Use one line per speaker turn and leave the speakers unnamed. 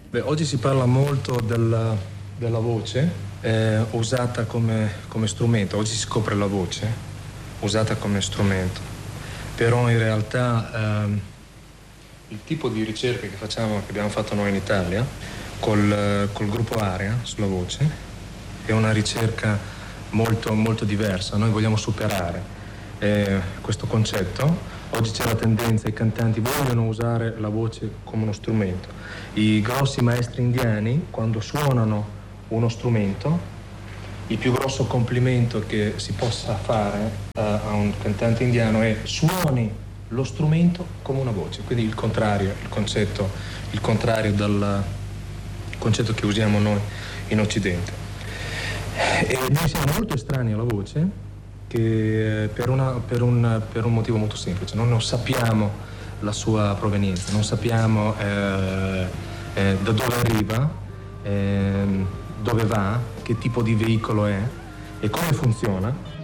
Beh, oggi si parla molto della voce usata come strumento. Oggi si scopre la voce usata come strumento, però in realtà il tipo di ricerca che facciamo, che abbiamo fatto noi in Italia col gruppo Area sulla voce è una ricerca molto, molto diversa. Noi vogliamo superare questo concetto. Oggi c'è la tendenza, i cantanti vogliono usare la voce come uno strumento. I grossi maestri indiani, quando suonano uno strumento, il più grosso complimento che si possa fare a un cantante indiano è: suoni lo strumento come una voce. Quindi il contrario dal concetto che usiamo noi in Occidente. E noi siamo molto estranei alla voce, che per un motivo molto semplice: non sappiamo la sua provenienza, non sappiamo da dove arriva, dove va, che tipo di veicolo è e come funziona.